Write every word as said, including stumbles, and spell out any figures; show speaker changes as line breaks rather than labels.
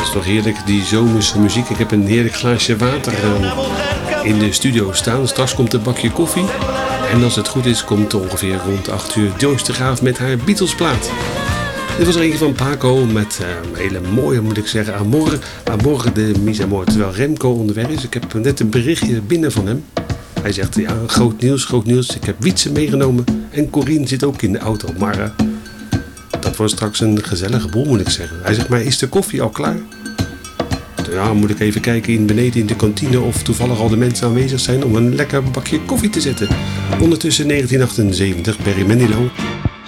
is toch heerlijk, die zomerse muziek. Ik heb een heerlijk glaasje water uh, in de studio staan. Straks komt een bakje koffie. En als het goed is, komt ongeveer rond acht uur Joyce de Graaf met haar Beatles-plaat. Dit was er eentje van Paco met uh, een hele mooie, moet ik zeggen, Amor. Amor de mis amor, terwijl Remco onderweg is. Ik heb net een berichtje binnen van hem. Hij zegt, ja, groot nieuws, groot nieuws. Ik heb Wietse meegenomen en Corine zit ook in de auto. Maar uh, dat wordt straks een gezellige boel, moet ik zeggen. Hij zegt, maar is de koffie al klaar? Ja, moet ik even kijken in beneden in de kantine of toevallig al de mensen aanwezig zijn om een lekker bakje koffie te zetten. Ondertussen negentien achtenzeventig, Barry Manilow.